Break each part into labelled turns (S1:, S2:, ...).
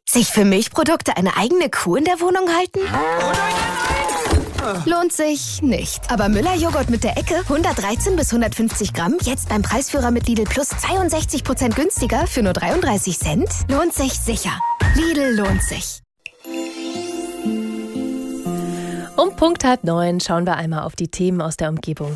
S1: Sich für Milchprodukte eine eigene Kuh in der Wohnung halten? Lohnt sich nicht. Aber Müller-Joghurt mit der Ecke, 113 bis 150 Gramm, jetzt beim Preisführer mit Lidl Plus 62% günstiger für nur 33 Cent? Lohnt sich sicher. Lidl lohnt sich.
S2: Um Punkt 8:30 schauen wir einmal auf die Themen aus der Umgebung.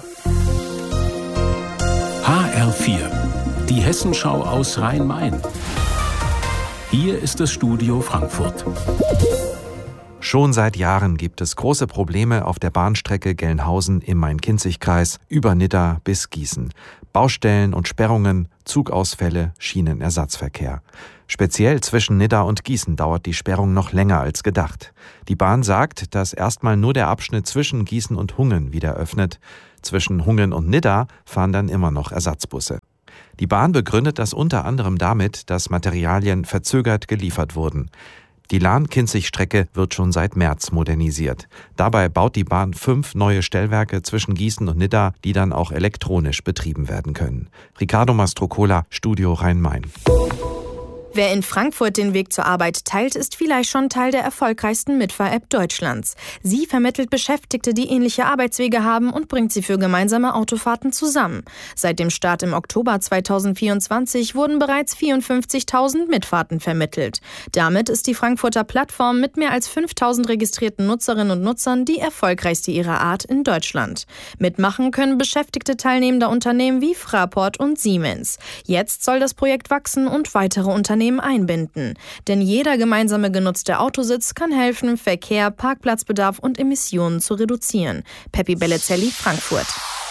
S3: HR4, die Hessenschau aus Rhein-Main. Hier ist das Studio Frankfurt.
S4: Schon seit Jahren gibt es große Probleme auf der Bahnstrecke Gelnhausen im Main-Kinzig-Kreis über Nidda bis Gießen. Baustellen und Sperrungen, Zugausfälle, Schienenersatzverkehr. Speziell zwischen Nidda und Gießen dauert die Sperrung noch länger als gedacht. Die Bahn sagt, dass erstmal nur der Abschnitt zwischen Gießen und Hungen wieder öffnet. Zwischen Hungen und Nidda fahren dann immer noch Ersatzbusse. Die Bahn begründet das unter anderem damit, dass Materialien verzögert geliefert wurden. Die Lahn-Kinzig-Strecke wird schon seit März modernisiert. Dabei baut die Bahn 5 neue Stellwerke zwischen Gießen und Nidda, die dann auch elektronisch betrieben werden können. Ricardo Mastrocola, Studio Rhein-Main.
S5: Wer in Frankfurt den Weg zur Arbeit teilt, ist vielleicht schon Teil der erfolgreichsten Mitfahr-App Deutschlands. Sie vermittelt Beschäftigte, die ähnliche Arbeitswege haben und bringt sie für gemeinsame Autofahrten zusammen. Seit dem Start im Oktober 2024 wurden bereits 54.000 Mitfahrten vermittelt. Damit ist die Frankfurter Plattform mit mehr als 5.000 registrierten Nutzerinnen und Nutzern die erfolgreichste ihrer Art in Deutschland. Mitmachen können Beschäftigte teilnehmender Unternehmen wie Fraport und Siemens. Jetzt soll das Projekt wachsen und weitere Unternehmen einbinden. Denn jeder gemeinsame genutzte Autositz kann helfen, Verkehr, Parkplatzbedarf und Emissionen zu reduzieren. Peppi Bellezelli, Frankfurt.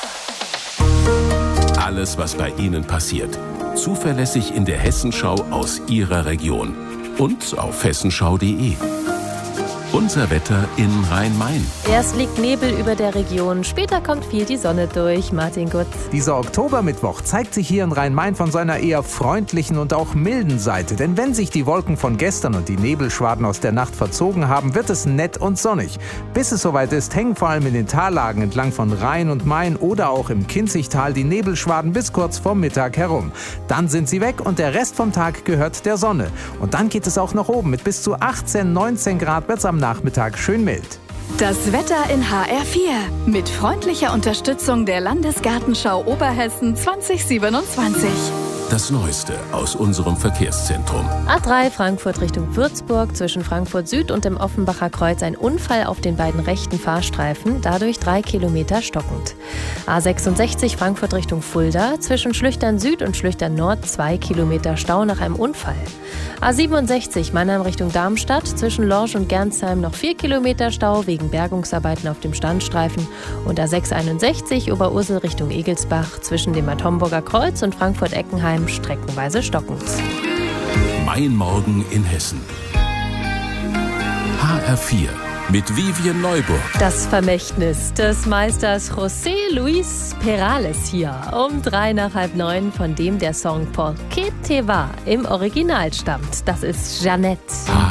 S3: Alles, was bei Ihnen passiert. Zuverlässig in der Hessenschau aus Ihrer Region. Und auf hessenschau.de. Unser Wetter in Rhein-Main.
S2: Erst liegt Nebel über der Region, später kommt viel die Sonne durch. Martin Gutz.
S6: Dieser Oktobermittwoch zeigt sich hier in Rhein-Main von seiner eher freundlichen und auch milden Seite. Denn wenn sich die Wolken von gestern und die Nebelschwaden aus der Nacht verzogen haben, wird es nett und sonnig. Bis es soweit ist, hängen vor allem in den Tallagen entlang von Rhein und Main oder auch im Kinzigtal die Nebelschwaden bis kurz vorm Mittag herum. Dann sind sie weg und der Rest vom Tag gehört der Sonne. Und dann geht es auch nach oben. Mit bis zu 18, 19 Grad wird es am Nachmittag schön mild.
S7: Das Wetter in HR4 mit freundlicher Unterstützung der Landesgartenschau Oberhessen 2027.
S3: Das Neueste aus unserem Verkehrszentrum.
S2: A3 Frankfurt Richtung Würzburg, zwischen Frankfurt Süd und dem Offenbacher Kreuz ein Unfall auf den beiden rechten Fahrstreifen, dadurch 3 Kilometer stockend. A66 Frankfurt Richtung Fulda, zwischen Schlüchtern Süd und Schlüchtern Nord 2 Kilometer Stau nach einem Unfall. A67 Mannheim Richtung Darmstadt, zwischen Lorsch und Gernsheim noch 4 Kilometer Stau wegen Bergungsarbeiten auf dem Standstreifen. Und A661 Oberursel Richtung Egelsbach, zwischen dem Bad Homburger Kreuz und Frankfurt-Eckenheim streckenweise stockend.
S3: Mein Morgen in Hessen. HR4 mit Vivien Neuburg.
S2: Das Vermächtnis des Meisters José Luis Perales hier um 8:03, von dem der Song Por qué te va im Original stammt. Das ist Jeanette.